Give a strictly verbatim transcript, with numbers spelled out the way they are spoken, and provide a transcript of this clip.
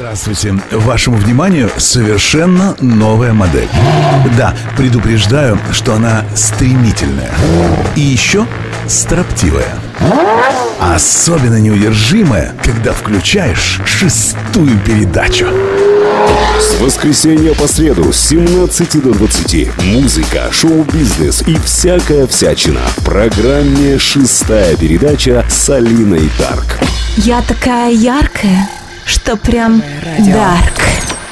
Здравствуйте. Вашему вниманию совершенно новая модель. Да, предупреждаю, что она стремительная. И еще строптивая. Особенно неудержимая, когда включаешь шестую передачу. С воскресенья по среду с семнадцати до двадцати. Музыка, шоу-бизнес и всякая всячина. В программе «Шестая передача» с Алиной Дарк. Я такая яркая, что прям дарк.